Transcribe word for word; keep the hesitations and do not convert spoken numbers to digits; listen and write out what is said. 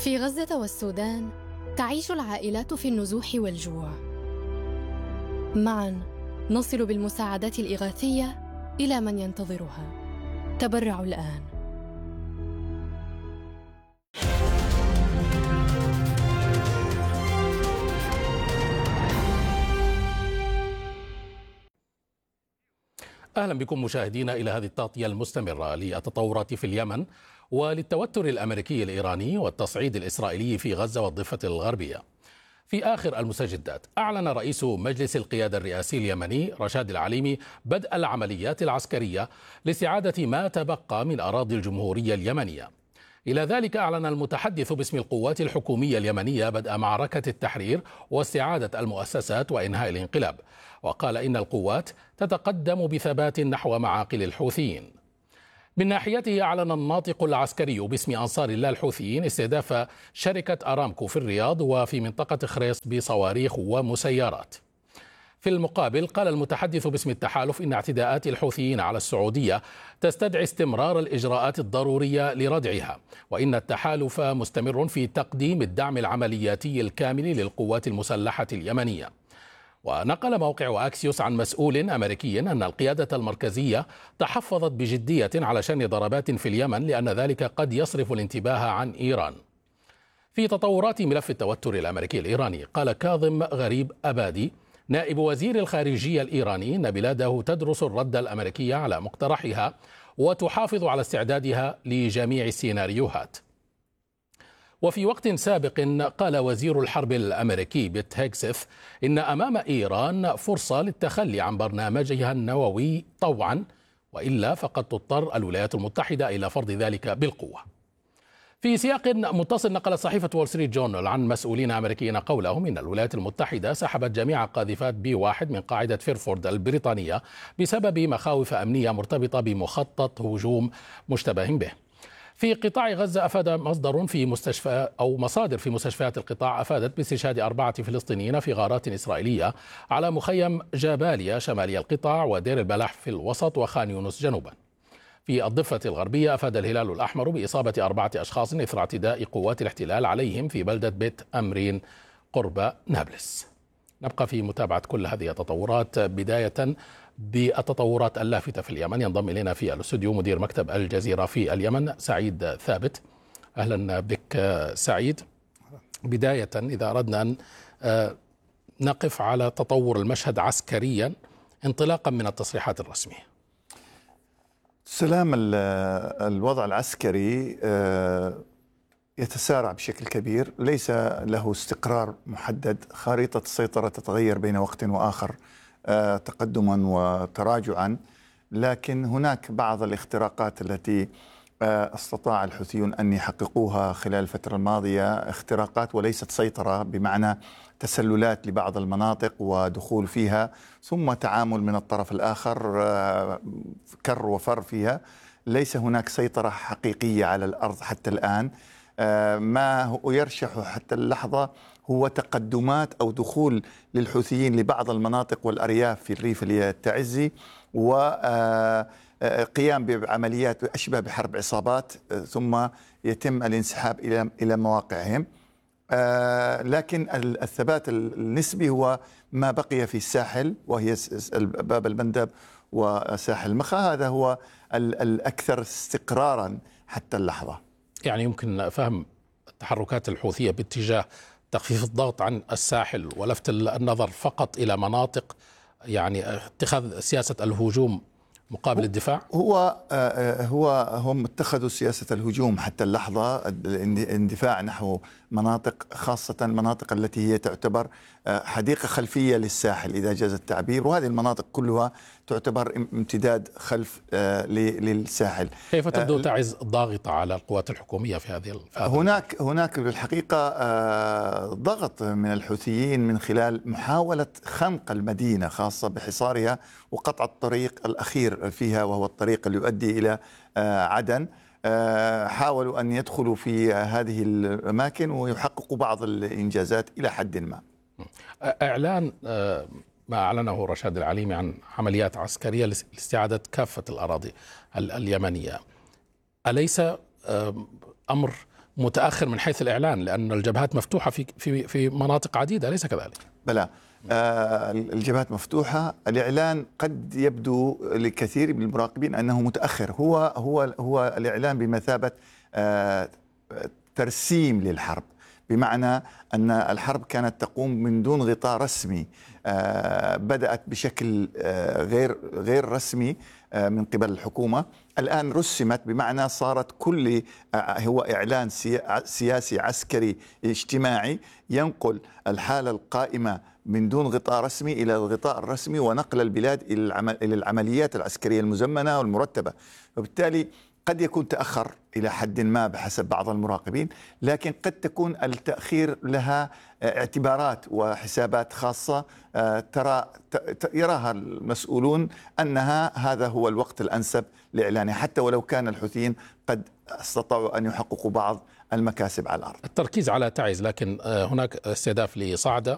في غزة والسودان تعيش العائلات في النزوح والجوع. معاً نصل بالمساعدات الإغاثية إلى من ينتظرها. تبرعوا الآن. أهلا بكم مشاهدينا إلى هذه التغطية المستمرة للتطورات في اليمن وللتوتر الأمريكي الإيراني والتصعيد الإسرائيلي في غزة والضفة الغربية. في آخر المستجدات أعلن رئيس مجلس القيادة الرئاسي اليمني رشاد العليمي بدء العمليات العسكرية لاستعادة ما تبقى من أراضي الجمهورية اليمنية. إلى ذلك أعلن المتحدث باسم القوات الحكومية اليمنية بدء معركة التحرير واستعادة المؤسسات وإنهاء الانقلاب، وقال إن القوات تتقدم بثبات نحو معاقل الحوثيين. من ناحيته أعلن الناطق العسكري باسم أنصار الله الحوثيين استهداف شركة أرامكو في الرياض وفي منطقة خريص بصواريخ ومسيرات. في المقابل قال المتحدث باسم التحالف إن اعتداءات الحوثيين على السعودية تستدعي استمرار الإجراءات الضرورية لردعها، وإن التحالف مستمر في تقديم الدعم العملياتي الكامل للقوات المسلحة اليمنية. ونقل موقع أكسيوس عن مسؤول أمريكي أن القيادة المركزية تحفظت بجدية على شن ضربات في اليمن لأن ذلك قد يصرف الانتباه عن إيران. في تطورات ملف التوتر الأمريكي الإيراني قال كاظم غريب أبادي نائب وزير الخارجية الإيراني أن بلاده تدرس الرد الأمريكي على مقترحها وتحافظ على استعدادها لجميع السيناريوهات. وفي وقت سابق قال وزير الحرب الأمريكي بيت هيكسث إن أمام إيران فرصة للتخلي عن برنامجها النووي طوعا، وإلا فقد تضطر الولايات المتحدة إلى فرض ذلك بالقوة. في سياق متصل نقلت صحيفة وول ستريت جورنال عن مسؤولين أمريكيين قولهم إن الولايات المتحدة سحبت جميع قاذفات بي واحد من قاعدة فيرفورد البريطانية بسبب مخاوف أمنية مرتبطة بمخطط هجوم مشتبه به. في قطاع غزة أفاد مصدر في مستشفى أو مصادر في مستشفيات القطاع أفادت باستشهاد أربعة فلسطينيين في غارات إسرائيلية على مخيم جباليا شمالي القطاع ودير البلح في الوسط وخان يونس جنوبا. في الضفة الغربية أفاد الهلال الأحمر بإصابة أربعة أشخاص إثر اعتداء قوات الاحتلال عليهم في بلدة بيت أمرين قرب نابلس. نبقى في متابعة كل هذه التطورات، بداية بالتطورات اللافتة في اليمن. ينضم إلينا في الاستوديو مدير مكتب الجزيرة في اليمن سعيد ثابت. أهلا بك سعيد. بداية إذا أردنا أن نقف على تطور المشهد عسكريا انطلاقا من التصريحات الرسمية. سلام. الوضع العسكري يتسارع بشكل كبير، ليس له استقرار محدد، خريطة السيطرة تتغير بين وقت وآخر تقدما وتراجعا، لكن هناك بعض الاختراقات التي استطاع الحوثيون أن يحققوها خلال الفترة الماضية، اختراقات وليست سيطرة، بمعنى تسللات لبعض المناطق ودخول فيها ثم تعامل من الطرف الآخر كر وفر فيها. ليس هناك سيطرة حقيقية على الأرض حتى الآن. ما هو يرشح حتى اللحظة هو تقدمات أو دخول للحوثيين لبعض المناطق والأرياف في الريف التعزي وقيام بعمليات أشبه بحرب عصابات ثم يتم الانسحاب إلى إلى مواقعهم. لكن الثبات النسبي هو ما بقي في الساحل، وهي باب المندب وساحل مخا، هذا هو الأكثر استقرارا حتى اللحظة. يعني يمكن فهم التحركات الحوثية باتجاه تخفيف الضغط عن الساحل ولفت النظر فقط إلى مناطق، يعني اتخاذ سياسة الهجوم مقابل الدفاع. هو هو هم اتخذوا سياسة الهجوم حتى اللحظة، الاندفاع نحو مناطق، خاصة المناطق التي هي تعتبر حديقة خلفية للساحل إذا جاز التعبير، وهذه المناطق كلها تعتبر امتداد خلف للساحل. كيف تبدو تعز ضاغطة على القوات الحكومية في هذه الفترة؟ هناك هناك بالحقيقة ضغط من الحوثيين من خلال محاولة خنق المدينة، خاصة بحصارها وقطع الطريق الأخير فيها وهو الطريق اللي يؤدي إلى عدن. حاولوا أن يدخلوا في هذه الأماكن ويحققوا بعض الإنجازات إلى حد ما. إعلان ما أعلنه رشاد العليمي عن عمليات عسكرية لاستعادة كافة الأراضي اليمنية، أليس أمر متأخر من حيث الإعلان، لأن الجبهات مفتوحة في في في مناطق عديدة، أليس كذلك؟ بلى، آه الجبهات مفتوحة. الإعلان قد يبدو لكثير من المراقبين أنه متأخر. هو هو هو الإعلان بمثابة آه ترسيم للحرب، بمعنى أن الحرب كانت تقوم من دون غطاء رسمي، آه بدأت بشكل آه غير غير رسمي آه من قبل الحكومة. الآن رسمت، بمعنى صارت كل آه هو إعلان سياسي عسكري اجتماعي ينقل الحالة القائمة من دون غطاء رسمي إلى الغطاء الرسمي، ونقل البلاد إلى العمليات العسكرية المزمنة والمرتبة. وبالتالي قد يكون تأخر إلى حد ما بحسب بعض المراقبين، لكن قد تكون التأخير لها اعتبارات وحسابات خاصة ترى يراها المسؤولون أنها هذا هو الوقت الأنسب لإعلانه، حتى ولو كان الحوثيين قد استطاعوا أن يحققوا بعض المكاسب على الأرض. التركيز على تعز، لكن هناك استهداف لصعدة